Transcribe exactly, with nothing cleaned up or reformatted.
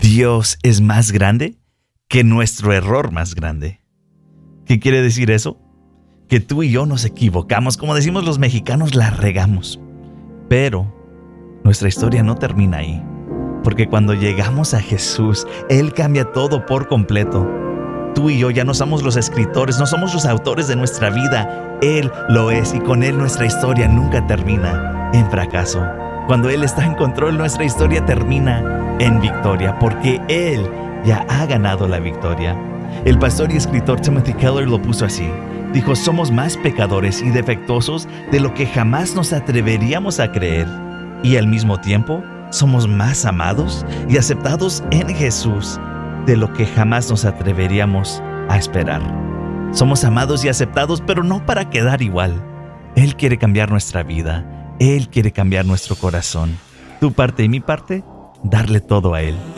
Dios es más grande que nuestro error más grande. ¿Qué quiere decir eso? Que tú y yo nos equivocamos, como decimos los mexicanos, la regamos. Pero nuestra historia no termina ahí, porque cuando llegamos a Jesús, Él cambia todo por completo. Tú y yo ya no somos los escritores, no somos los autores de nuestra vida. Él lo es, y con Él nuestra historia nunca termina en fracaso. Cuando Él está en control, nuestra historia termina en victoria, porque Él ya ha ganado la victoria. El pastor y escritor Timothy Keller lo puso así. Dijo: somos más pecadores y defectuosos de lo que jamás nos atreveríamos a creer. Y al mismo tiempo, somos más amados y aceptados en Jesús de lo que jamás nos atreveríamos a esperar. Somos amados y aceptados, pero no para quedar igual. Él quiere cambiar nuestra vida. Él quiere cambiar nuestro corazón. Tu parte y mi parte, darle todo a Él.